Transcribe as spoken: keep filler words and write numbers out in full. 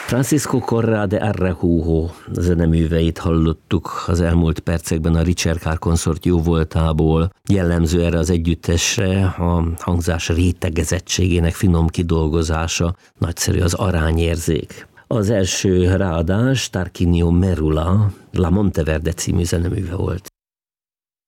Francisco Corrá de Araujo zeneműveit hallottuk az elmúlt percekben a Richard Carr konszort jóvoltából. Jellemző erre az együttesre a hangzás rétegezettségének finom kidolgozása, nagyszerű az arányérzék. Az első ráadás Tarquinio Merula, La Monteverde című zeneműve volt.